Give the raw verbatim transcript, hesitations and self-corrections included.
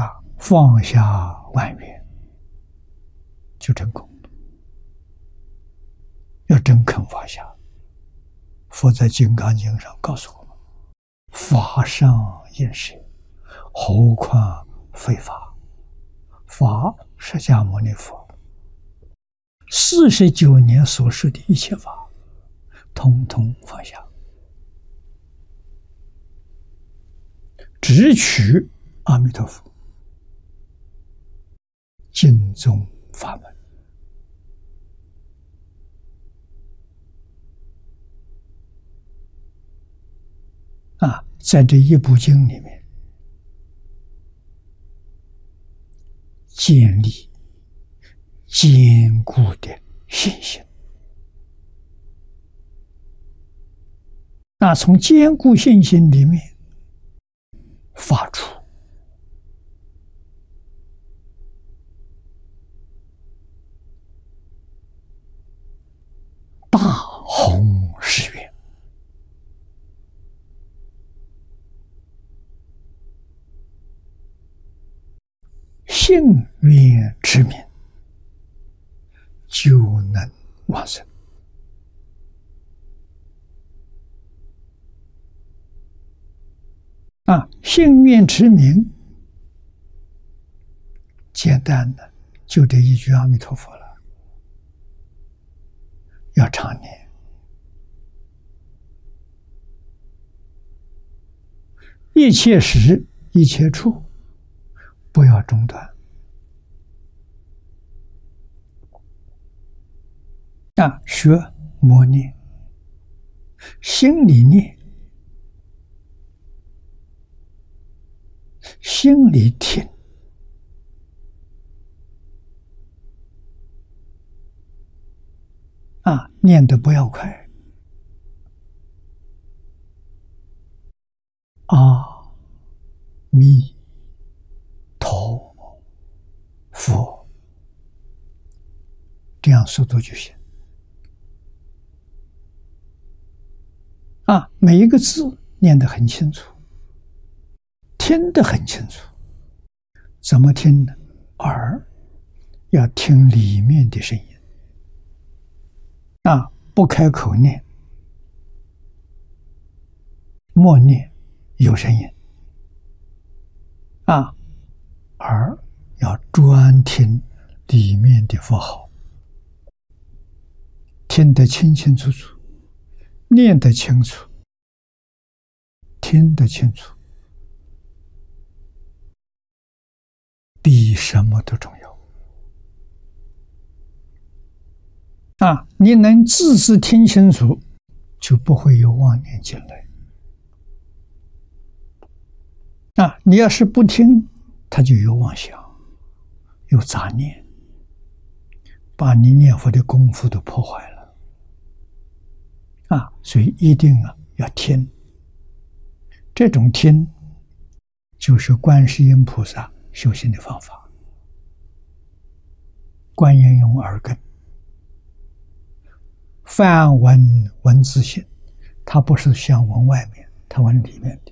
啊，放下万缘就成功。要真肯放下，佛在《金刚经》上告诉我们：法上应舍，何况非法？法，释迦牟尼佛四十九年所说的一切法，统统放下，只取阿弥陀佛经宗法门。啊，在这一部经里面，建立坚固的信心。那从坚固信心里面发出大宏誓愿。信愿持名，就能往生。啊，信愿持名，简单的就这一句阿弥陀佛了，要常念。一切时，一切处，不要中断。啊，学默念，心里念，心里听，啊，念得不要快。阿弥陀佛，这样速度就行。啊，每一个字念得很清楚，听得很清楚。怎么听呢？耳要听里面的声音，啊，不开口念，默念有声音，啊，耳要专听里面的佛号，听得清清楚楚，念得清楚，听得清楚，比什么都重要。啊，你能字字听清楚，就不会有妄念进来。啊，你要是不听，它就有妄想，有杂念，把你念佛的功夫都破坏了。啊，所以一定啊要听。这种听，就是观世音菩萨修行的方法。观音用耳根，梵文文字性，它不是像文外面，它文里面的。